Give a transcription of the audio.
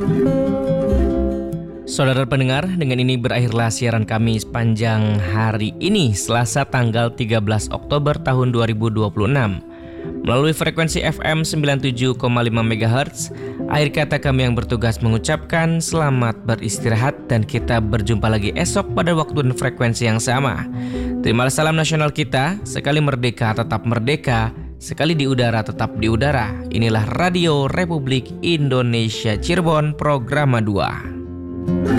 Saudara pendengar, dengan ini berakhirlah siaran kami sepanjang hari ini, Selasa tanggal 13 Oktober tahun 2026. Melalui frekuensi FM 97,5 MHz, akhir kata kami yang bertugas mengucapkan selamat beristirahat dan kita berjumpa lagi esok pada waktu dan frekuensi yang sama. Terimalah salam nasional kita, sekali merdeka tetap merdeka, sekali di udara tetap di udara. Inilah Radio Republik Indonesia Cirebon, Programa 2.